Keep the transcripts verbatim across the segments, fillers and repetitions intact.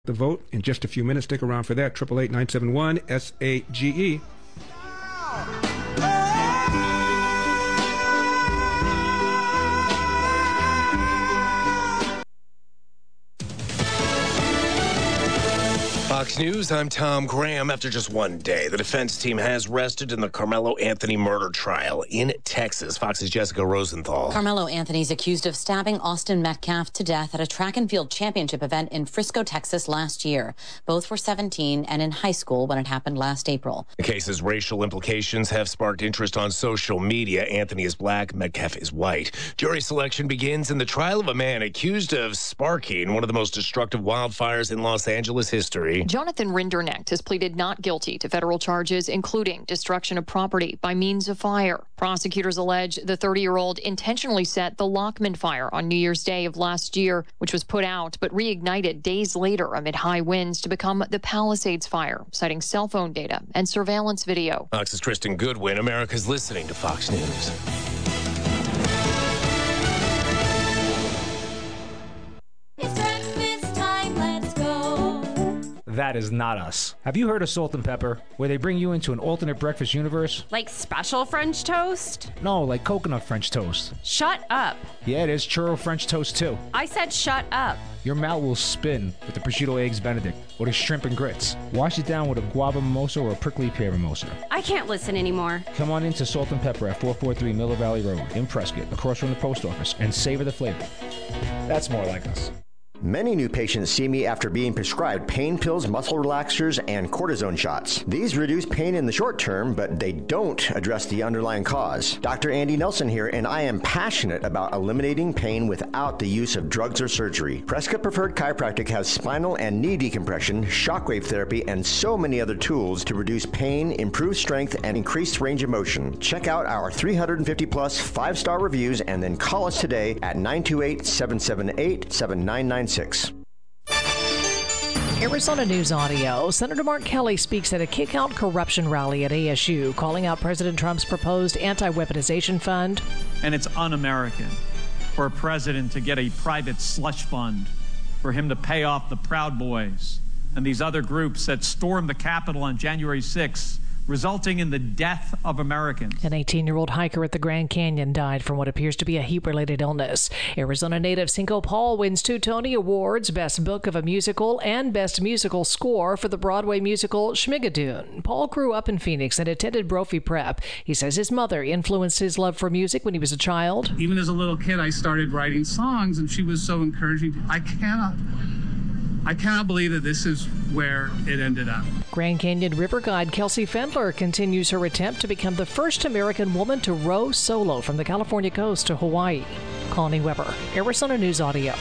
The vote in just a few minutes. Stick around for that. Triple eight nine seven one S A G E. Fox News, I'm Tom Graham. After just one day, the defense team has rested in the Carmelo Anthony murder trial in Texas. Fox's Jessica Rosenthal. Carmelo Anthony's accused of stabbing Austin Metcalf to death at a track and field championship event in Frisco, Texas last year. Both were seventeen and in high school when it happened last April. The case's racial implications have sparked interest on social media. Anthony is black, Metcalf is white. Jury selection begins in the trial of a man accused of sparking one of the most destructive wildfires in Los Angeles history. Jonathan Rinderknecht has pleaded not guilty to federal charges, including destruction of property by means of fire. Prosecutors allege the thirty-year-old intentionally set the Lockman fire on New Year's Day of last year, which was put out but reignited days later amid high winds to become the Palisades fire, citing cell phone data and surveillance video. Fox's Kristen Goodwin. America's listening to Fox News. That is not us. Have you heard of Salt and Pepper, where they bring you into an alternate breakfast universe? Like special French toast? No, like coconut French toast. Shut up. Yeah, there's churro French toast too. I said shut up. Your mouth will spin with the prosciutto eggs Benedict or the shrimp and grits. Wash it down with a guava mimosa or a prickly pear mimosa. I can't listen anymore. Come on into Salt and Pepper at four forty-three Miller Valley Road in Prescott, across from the post office, and savor the flavor. That's more like us. Many new patients see me after being prescribed pain pills, muscle relaxers, and cortisone shots. These reduce pain in the short term, but they don't address the underlying cause. Doctor Andy Nelson here, and I am passionate about eliminating pain without the use of drugs or surgery. Prescott Preferred Chiropractic has spinal and knee decompression, shockwave therapy, and so many other tools to reduce pain, improve strength, and increase range of motion. Check out our three hundred fifty plus five-star reviews and then call us today at nine two eight, seven seven eight, seven nine nine six. Arizona News Audio. Senator Mark Kelly speaks at a kick-out corruption rally at A S U, calling out President Trump's proposed anti-weaponization fund. And it's un-American for a president to get a private slush fund for him to pay off the Proud Boys and these other groups that stormed the Capitol on January sixth, resulting in the death of Americans. An eighteen-year-old hiker at the Grand Canyon died from what appears to be a heat-related illness. Arizona native Cinco Paul wins two Tony Awards, Best Book of a Musical and Best Musical Score for the Broadway musical Schmigadoon. Paul grew up in Phoenix and attended Brophy Prep. He says his mother influenced his love for music when he was a child. Even as a little kid, I started writing songs, and she was so encouraging. I cannot... I cannot believe that this is where it ended up. Grand Canyon River guide Kelsey Fendler continues her attempt to become the first American woman to row solo from the California coast to Hawaii. Connie Weber, Arizona News Audio.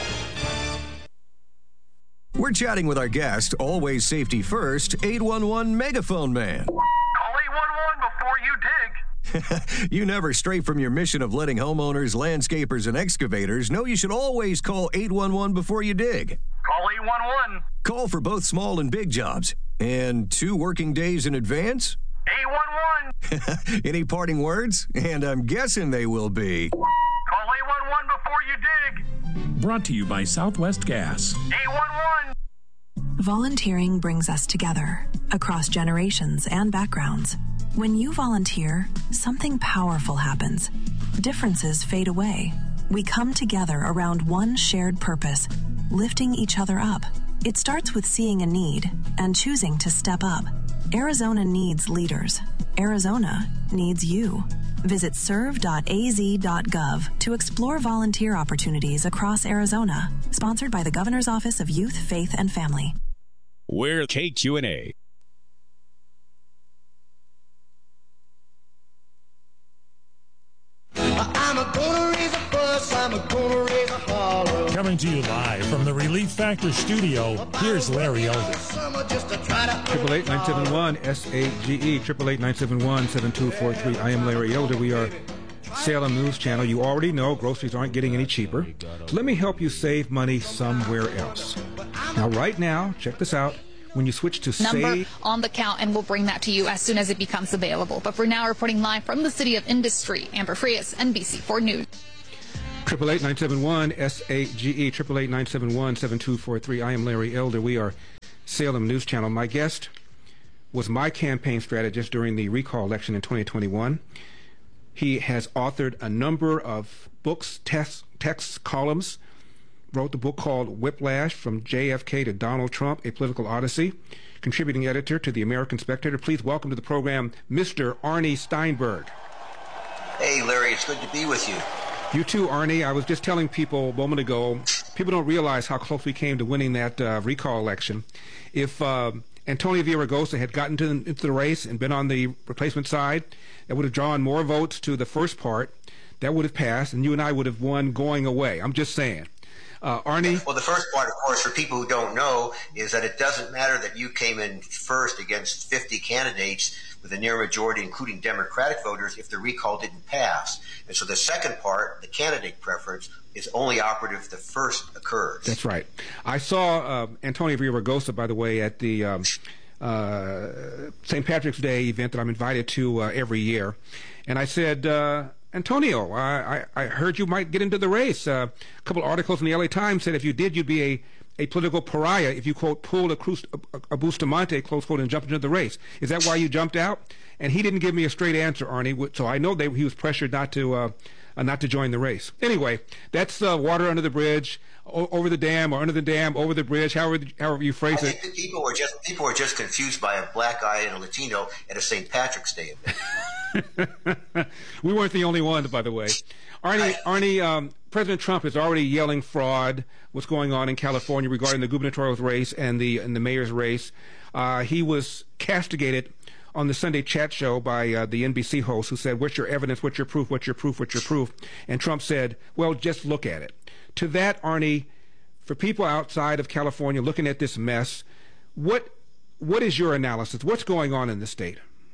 We're chatting with our guest, always safety first, eight one one Megaphone Man. Call eight one one before you dig. You never stray from your mission of letting homeowners, landscapers, and excavators know you should always call eight one one before you dig. Call eight one one. Call for both small and big jobs. And two working days in advance? eight one one. Any parting words? And I'm guessing they will be... Call eight one one before you dig. Brought to you by Southwest Gas. eight one one. Volunteering brings us together, across generations and backgrounds. When you volunteer, something powerful happens. Differences fade away. We come together around one shared purpose, lifting each other up. It starts with seeing a need and choosing to step up. Arizona needs leaders. Arizona needs you. Visit serve dot a z dot gov to explore volunteer opportunities across Arizona. Sponsored by the Governor's Office of Youth, Faith, and Family. We're K Q and A. I'm a gonna raise a fuss, I'm a gonna raise a holler. Coming to you live from the Relief Factor studio, here's Larry Elder. Triple eight nine seven one S A G E, triple eight nine seven one seven two four three. I am Larry Elder. We are Salem News Channel. You already know groceries aren't getting any cheaper. So let me help you save money somewhere else. Now, right now, check this out. When you switch to number save on the count, and we'll bring that to you as soon as it becomes available. But for now, reporting live from the City of Industry, Amber Frias, N B C four News. Triple eight nine seven one S A G E. Triple eight nine seven one seven two four three. I am Larry Elder. We are Salem News Channel. My guest was my campaign strategist during the recall election in twenty twenty-one. He has authored a number of books, texts, texts, columns. Wrote the book called Whiplash: From J F K to Donald Trump, A Political Odyssey. Contributing editor to the American Spectator. Please welcome to the program, Mister Arnie Steinberg. Hey, Larry, it's good to be with you. You too, Arnie. I was just telling people a moment ago, people don't realize how close we came to winning that uh, recall election. If uh, Antonio Villaraigosa had gotten to the, into the race and been on the replacement side, that would have drawn more votes to the first part. That would have passed, and you and I would have won going away. I'm just saying. Uh, Arnie? Well, the first part, of course, for people who don't know, is that it doesn't matter that you came in first against fifty candidates with a near majority, including Democratic voters, if the recall didn't pass. And so the second part, the candidate preference, is only operative if the first occurs. That's right. I saw uh, Antonio Villaraigosa, by the way, at the um, uh, Saint Patrick's Day event that I'm invited to uh, every year. And I said, uh, Antonio, I, I, I heard you might get into the race. Uh, a couple of articles in the L A Times said if you did, you'd be a, a political pariah if you, quote, pulled a, Cruz, a, a Bustamante, close quote, and jumped into the race. Is that why you jumped out? And he didn't give me a straight answer, Arnie, so I know that he was pressured not to uh, uh, not to join the race. Anyway, that's uh, water under the bridge, o- over the dam, or under the dam, over the bridge, however, however you phrase I it. think people were just people were just confused by a black guy and a Latino at a Saint Patrick's Day event. We weren't the only ones, by the way. Arnie, Arnie um, President Trump is already yelling fraud. What's going on in California regarding the gubernatorial race and the and the mayor's race? Uh, he was castigated on the Sunday Chat Show by uh, the N B C host, who said, "What's your evidence? What's your proof? What's your proof? What's your proof?" And Trump said, "Well, just look at it." To that, Arnie, for people outside of California looking at this mess, what what is your analysis? What's going on in the state?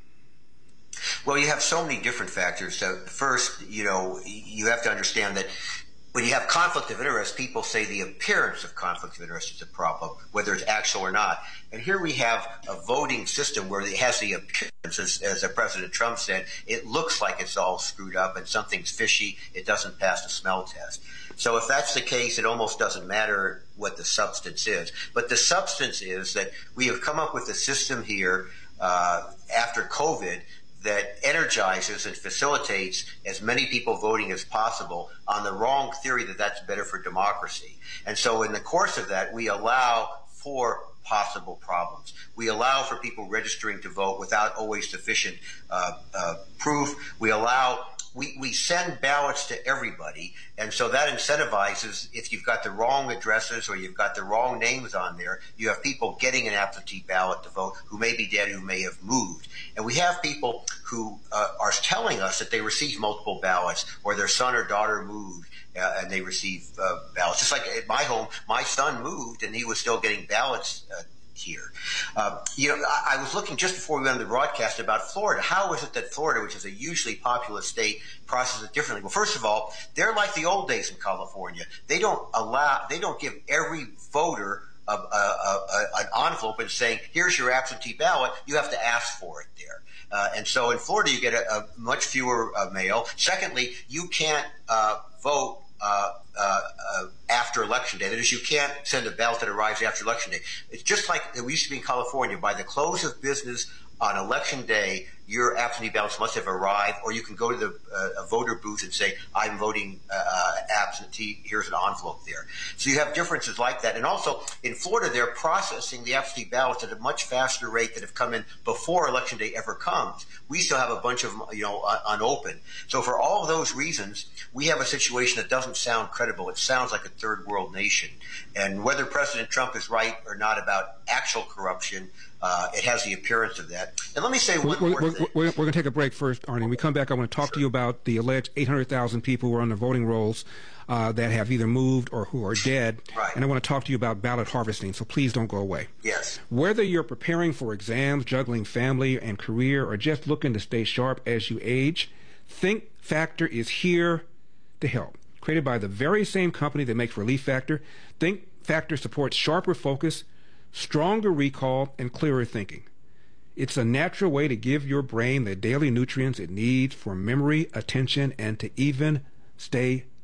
Well, you have so many different factors. So first, you know, you have to understand that when you have conflict of interest, people say the appearance of conflict of interest is a problem, whether it's actual or not. And here we have a voting system where it has the appearance, as, as President Trump said, it looks like it's all screwed up and something's fishy. It doesn't pass the smell test. So if that's the case, it almost doesn't matter what the substance is. But the substance is that we have come up with a system here uh, after COVID that energizes and facilitates as many people voting as possible on the wrong theory that that's better for democracy. And so in the course of that, we allow for possible problems. We allow for people registering to vote without always sufficient uh, uh, proof. We allow We, we send ballots to everybody, and so that incentivizes, if you've got the wrong addresses or you've got the wrong names on there, you have people getting an absentee ballot to vote who may be dead, who may have moved. And we have people who uh, are telling us that they received multiple ballots, or their son or daughter moved uh, and they received uh, ballots. Just like at my home, my son moved and he was still getting ballots uh, here. Uh, you know, I, I was looking just before we went on the broadcast about Florida. How is it that Florida, which is a hugely populous state, processes it differently? Well, first of all, they're like the old days in California. They don't allow, they don't give every voter a, a, a, an envelope and saying, here's your absentee ballot. You have to ask for it there. Uh, and so in Florida, you get a, a much fewer uh, mail. Secondly, you can't uh, vote Uh, uh, uh, after Election Day. That is, you can't send a ballot that arrives after Election Day. It's just like it used to be in California. By the close of business on Election Day, your absentee ballots must have arrived, or you can go to the uh, a voter booth and say, I'm voting uh, absentee, here's an envelope there. So you have differences like that. And also, in Florida, they're processing the absentee ballots at a much faster rate that have come in before Election Day ever comes. We still have a bunch of them, you know, un- unopened. So for all of those reasons, we have a situation that doesn't sound credible. It sounds like a third world nation. And whether President Trump is right or not about actual corruption, Uh, it has the appearance of that. And let me say one we're, more we're, thing. We're, we're going to take a break first, Arnie. When we come back, I want to talk sure. to you about the alleged eight hundred thousand people who are on the voting rolls uh, that have either moved or who are dead. Right. And I want to talk to you about ballot harvesting, so please don't go away. Yes. Whether you're preparing for exams, juggling family and career, or just looking to stay sharp as you age, Think Factor is here to help. Created by the very same company that makes Relief Factor, Think Factor supports sharper focus, stronger recall, and clearer thinking. It's a natural way to give your brain the daily nutrients it needs for memory, attention, and to even stay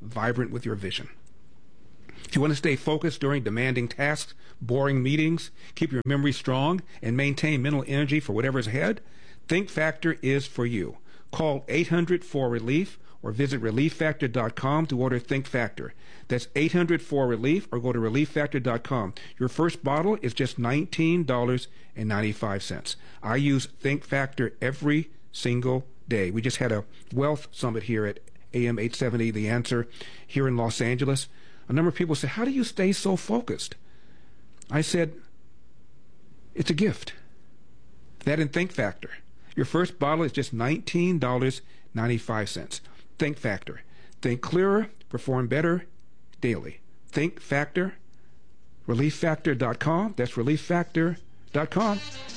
vibrant with your vision. If you want to stay focused during demanding tasks, boring meetings, keep your memory strong, and maintain mental energy for whatever's ahead, Think Factor is for you. Call eight hundred four relief or visit relief factor dot com to order Think Factor. That's eight hundred four relief or go to relief factor dot com. Your first bottle is just nineteen dollars and ninety-five cents. I use Think Factor every single day. We just had a wealth summit here at A M eight seventy, The Answer, here in Los Angeles. A number of people said, how do you stay so focused? I said, it's a gift. That and Think Factor. Your first bottle is just nineteen dollars and ninety-five cents. Think Factor. Think clearer, perform better daily. Think Factor, relief factor dot com. That's relief factor dot com.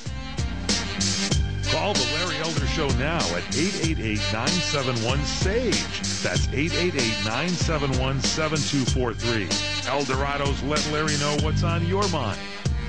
Call the Larry Elder Show now at eight eight eight, nine seven one, S A G E. That's eight eight eight, nine seven one, seven two four three. El Dorado's Let Larry Know What's on Your Mind.